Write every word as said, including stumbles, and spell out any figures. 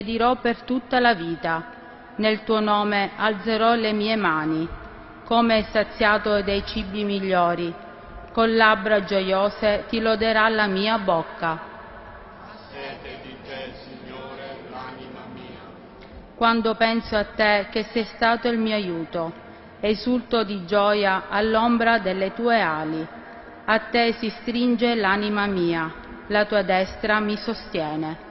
dirò per tutta la vita, nel tuo nome alzerò le mie mani, come saziato dei cibi migliori, con labbra gioiose ti loderà la mia bocca. Sete di te, Signore, l'anima mia. Quando penso a te che sei stato il mio aiuto, esulto di gioia all'ombra delle tue ali. A te si stringe l'anima mia, la tua destra mi sostiene.